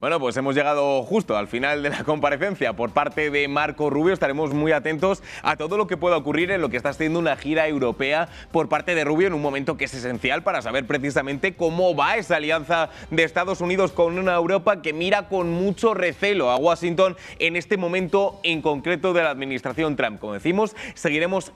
Bueno, pues hemos llegado justo al final de la comparecencia por parte de Marco Rubio. Estaremos muy atentos a todo lo que pueda ocurrir en lo que está haciendo una gira europea por parte de Rubio en un momento que es esencial para saber precisamente cómo va esa alianza de Estados Unidos con una Europa que mira con mucho recelo a Washington en este momento en concreto de la administración Trump. Como decimos, seguiremos